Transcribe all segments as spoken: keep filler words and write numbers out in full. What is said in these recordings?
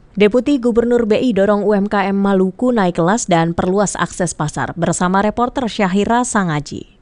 Deputi Gubernur B I dorong U M K M Maluku naik kelas dan perluas akses pasar bersama reporter Syahira Sangaji.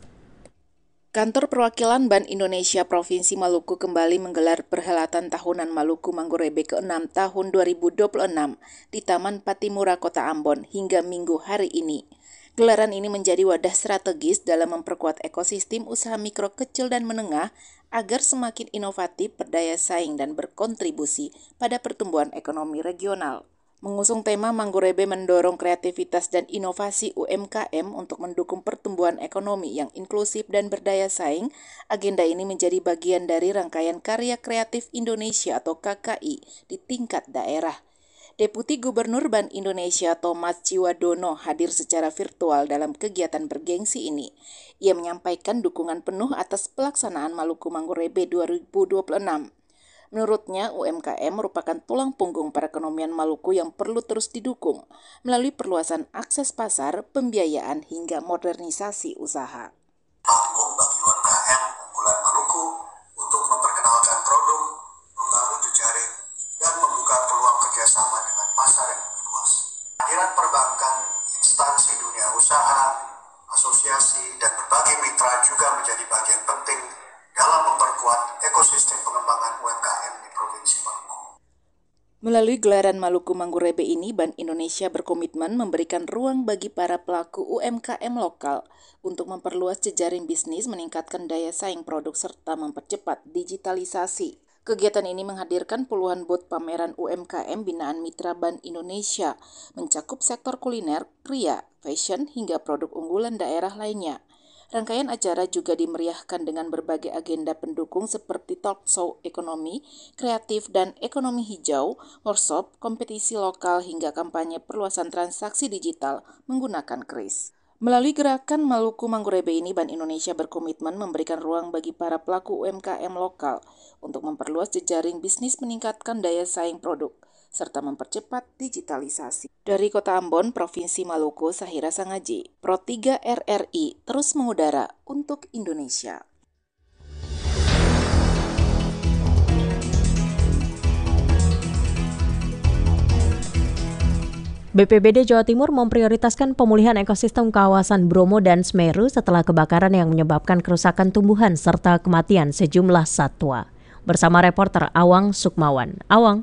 Kantor Perwakilan Bank Indonesia Provinsi Maluku kembali menggelar perhelatan tahunan Maluku Manggurebe keenam tahun dua ribu dua puluh enam di Taman Patimura, Kota Ambon hingga Minggu hari ini. Gelaran ini menjadi wadah strategis dalam memperkuat ekosistem usaha mikro, kecil, dan menengah agar semakin inovatif, berdaya saing, dan berkontribusi pada pertumbuhan ekonomi regional. Mengusung tema Manggurebe mendorong kreativitas dan inovasi U M K M untuk mendukung pertumbuhan ekonomi yang inklusif dan berdaya saing, agenda ini menjadi bagian dari rangkaian Karya Kreatif Indonesia atau K K I di tingkat daerah. Deputi Gubernur Bank Indonesia Thomas Ciwadono hadir secara virtual dalam kegiatan bergengsi ini. Ia menyampaikan dukungan penuh atas pelaksanaan Maluku Manggurebe dua ribu dua puluh enam. Menurutnya, U M K M merupakan tulang punggung perekonomian Maluku yang perlu terus didukung melalui perluasan akses pasar, pembiayaan, hingga modernisasi usaha. Panggung bagi U M K M unggulan Maluku untuk memperkenalkan produk, membangun jejaring, dan membuka peluang kerjasama dengan pasar yang lebih luas. Kehadiran perbankan, instansi dunia usaha, asosiasi, dan berbagai mitra juga menjadi bagian penting dalam memperkuat ekosistem pengembangan U M K M di Provinsi Maluku. Melalui gelaran Maluku Manggurebe ini, Bank Indonesia berkomitmen memberikan ruang bagi para pelaku U M K M lokal untuk memperluas jejaring bisnis, meningkatkan daya saing produk, serta mempercepat digitalisasi. Kegiatan ini menghadirkan puluhan booth pameran U M K M binaan Mitra Bank Indonesia, mencakup sektor kuliner, kria, fashion, hingga produk unggulan daerah lainnya. Rangkaian acara juga dimeriahkan dengan berbagai agenda pendukung seperti talk show ekonomi, kreatif, dan ekonomi hijau, workshop, kompetisi lokal, hingga kampanye perluasan transaksi digital menggunakan kris. Melalui gerakan Maluku Manggurebe ini, Bank Indonesia berkomitmen memberikan ruang bagi para pelaku U M K M lokal untuk memperluas jejaring bisnis, meningkatkan daya saing produk, serta mempercepat digitalisasi. Dari Kota Ambon, Provinsi Maluku, Syahira Sangaji, Pro tiga R R I, terus mengudara untuk Indonesia. B P B D Jawa Timur memprioritaskan pemulihan ekosistem kawasan Bromo dan Semeru setelah kebakaran yang menyebabkan kerusakan tumbuhan serta kematian sejumlah satwa. Bersama reporter Awang Sukmawan. Awang.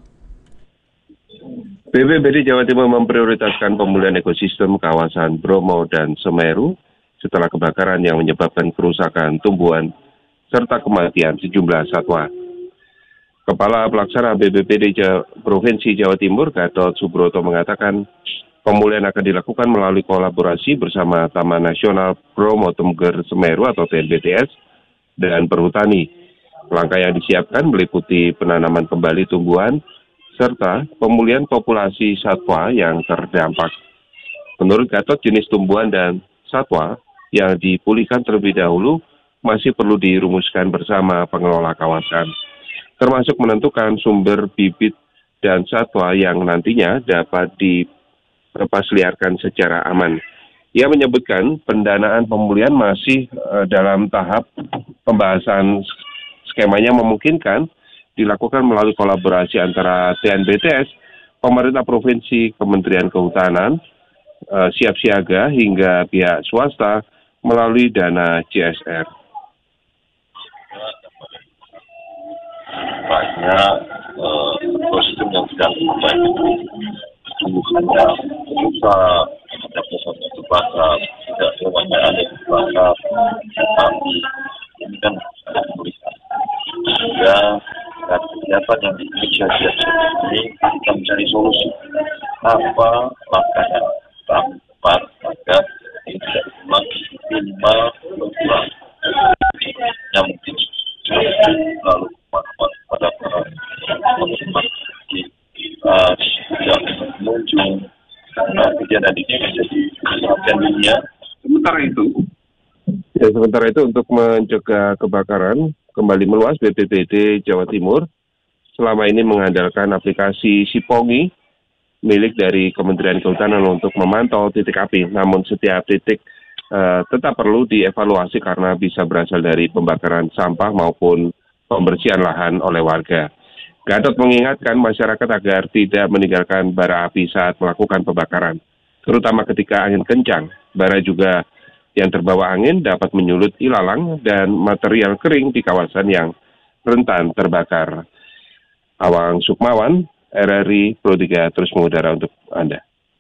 B P B D Jawa Timur memprioritaskan pemulihan ekosistem kawasan Bromo dan Semeru setelah kebakaran yang menyebabkan kerusakan tumbuhan serta kematian sejumlah satwa. Kepala Pelaksana B P B D Jawa, Provinsi Jawa Timur, Gatot Subroto, mengatakan pemulihan akan dilakukan melalui kolaborasi bersama Taman Nasional Bromo Tengger Semeru atau T N B T S dan Perhutani. Langkah yang disiapkan meliputi penanaman kembali tumbuhan serta pemulihan populasi satwa yang terdampak. Menurut Gatot, jenis tumbuhan dan satwa yang dipulihkan terlebih dahulu masih perlu dirumuskan bersama pengelola kawasan, termasuk menentukan sumber bibit dan satwa yang nantinya dapat dilepasliarkan secara aman. Ia menyebutkan pendanaan pemulihan masih uh, dalam tahap pembahasan. Skemanya memungkinkan dilakukan melalui kolaborasi antara T N B T S, pemerintah provinsi, Kementerian Kehutanan, uh, siap siaga hingga pihak swasta melalui dana C S R. Banyak uh, ekosistem yang sedang memperbaiki, tumbuhannya rusak, ada pohon yang terbakar, tidak semuanya ada yang terbakar, tapi ini kan ada pemulihan. Sehingga dan kegiatan yang di Indonesia ini kita mencari solusi apa langkah yang tepat agar ini tidak berulang minimal berulang yang mungkin lalu pada para teman-teman di tidak muncul karena kejadian ini menjadi perhatian dunia. Sementara itu, ya, sementara itu untuk mencegah kebakaran kembali meluas, B P B D Jawa Timur selama ini mengandalkan aplikasi Sipongi milik dari Kementerian Kehutanan untuk memantau titik api. Namun setiap titik uh, tetap perlu dievaluasi karena bisa berasal dari pembakaran sampah maupun pembersihan lahan oleh warga. Gatot mengingatkan masyarakat agar tidak meninggalkan bara api saat melakukan pembakaran, terutama ketika angin kencang. Bara juga yang terbawa angin dapat menyulut ilalang dan material kering di kawasan yang rentan terbakar. Awang Sukmawan, R R I Pro tiga terus mengudara untuk Anda.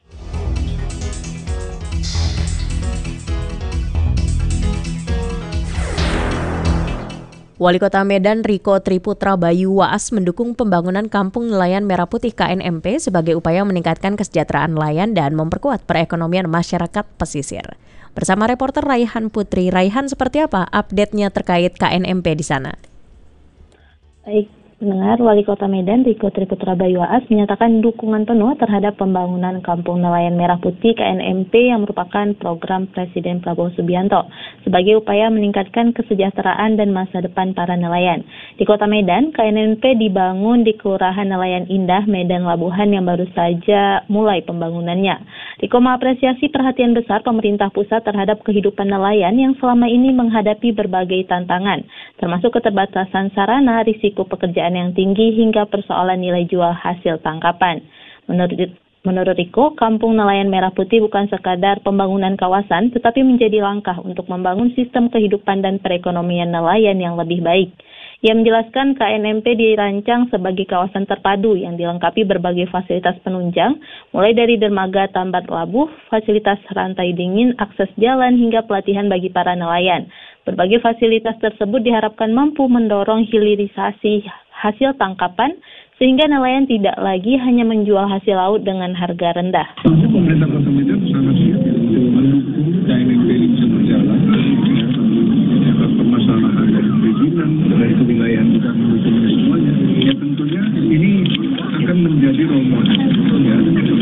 Wali Kota Medan Riko Triputra Bayu Waas mendukung pembangunan Kampung Nelayan Merah Putih K N M P sebagai upaya meningkatkan kesejahteraan nelayan dan memperkuat perekonomian masyarakat pesisir. Bersama reporter Raihan Putri. Raihan, seperti apa update-nya terkait K N M P di sana? Baik, pendengar, Wali Kota Medan Riko Triputra Bayu Waas menyatakan dukungan penuh terhadap pembangunan Kampung Nelayan Merah Putih K N M P yang merupakan program Presiden Prabowo Subianto sebagai upaya meningkatkan kesejahteraan dan masa depan para nelayan. Di Kota Medan, K N M P dibangun di Kelurahan Nelayan Indah, Medan Labuhan yang baru saja mulai pembangunannya. Riko mengapresiasi perhatian besar pemerintah pusat terhadap kehidupan nelayan yang selama ini menghadapi berbagai tantangan, termasuk keterbatasan sarana, risiko pekerjaan yang tinggi, hingga persoalan nilai jual hasil tangkapan. Menurut Menurut Riko, Kampung Nelayan Merah Putih bukan sekadar pembangunan kawasan, tetapi menjadi langkah untuk membangun sistem kehidupan dan perekonomian nelayan yang lebih baik. Ia menjelaskan K N M P dirancang sebagai kawasan terpadu yang dilengkapi berbagai fasilitas penunjang, mulai dari dermaga tambat labuh, fasilitas rantai dingin, akses jalan, hingga pelatihan bagi para nelayan. Berbagai fasilitas tersebut diharapkan mampu mendorong hilirisasi hasil tangkapan, sehingga nelayan tidak lagi hanya menjual hasil laut dengan harga rendah. Pemerintah Kota Medan sangat siap mendukung K N M P ini bisa berjalan. Ya, permasalahan dari perizinan, dari kewilayahan juga mendukungnya semuanya. Ya tentunya ini akan menjadi role model. Ya.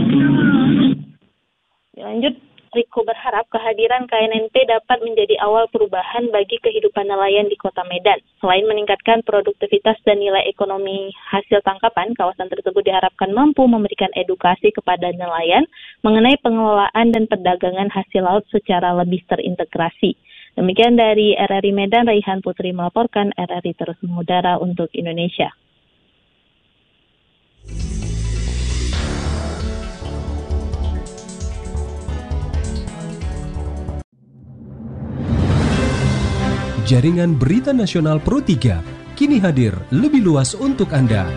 Lanjut, Riko berharap kehadiran K N M P dapat menjadi awal perubahan bagi kehidupan nelayan di Kota Medan. Selain meningkatkan produktivitas dan nilai ekonomi hasil tangkapan, kawasan tersebut diharapkan mampu memberikan edukasi kepada nelayan mengenai pengelolaan dan perdagangan hasil laut secara lebih terintegrasi. Demikian dari R R I Medan, Raihan Putri melaporkan. R R I terus mengudara untuk Indonesia. Jaringan Berita Nasional Pro tiga kini hadir lebih luas untuk Anda.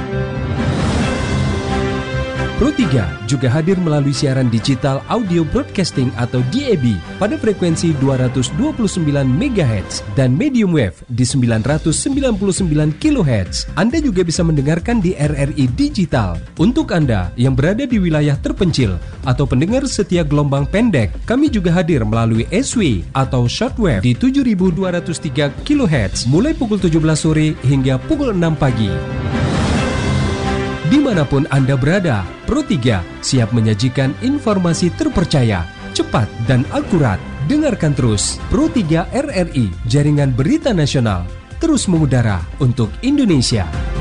Pro tiga juga hadir melalui siaran digital audio broadcasting atau D A B pada frekuensi dua ratus dua puluh sembilan megahertz dan medium wave di sembilan ratus sembilan puluh sembilan kilohertz. Anda juga bisa mendengarkan di R R I Digital. Untuk Anda yang berada di wilayah terpencil atau pendengar setia gelombang pendek, kami juga hadir melalui S W atau shortwave di tujuh ribu dua ratus tiga kilohertz mulai pukul tujuh belas sore hingga pukul enam pagi. Dimanapun Anda berada, Pro tiga siap menyajikan informasi terpercaya, cepat, dan akurat. Dengarkan terus Pro tiga R R I, Jaringan Berita Nasional, terus mengudara untuk Indonesia.